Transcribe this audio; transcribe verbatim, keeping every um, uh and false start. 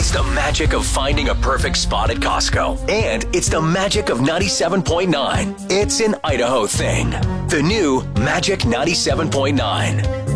It's the magic of finding a perfect spot at Costco. And it's the magic of ninety-seven point nine. It's an Idaho thing. The new Magic ninety-seven point nine.